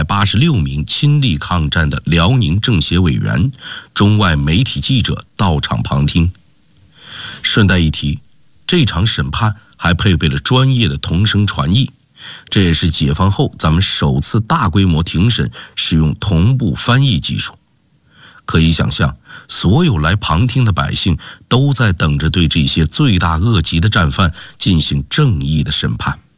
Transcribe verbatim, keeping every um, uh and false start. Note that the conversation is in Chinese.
八十六名亲历抗战的辽宁政协委员、中外媒体记者到场旁听。顺带一提，这场审判还配备了专业的同声传译，这也是解放后咱们首次大规模庭审使用同步翻译技术。可以想象，所有来旁听的百姓都在等着对这些罪大恶极的战犯进行正义的审判。